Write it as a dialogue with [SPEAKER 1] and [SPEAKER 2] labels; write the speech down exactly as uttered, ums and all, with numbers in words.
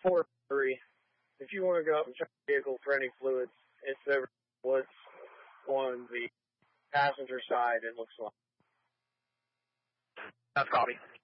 [SPEAKER 1] four three. If you want to go up and check the vehicle for any fluids, it's over what's on the passenger side, it looks like.
[SPEAKER 2] That's copy.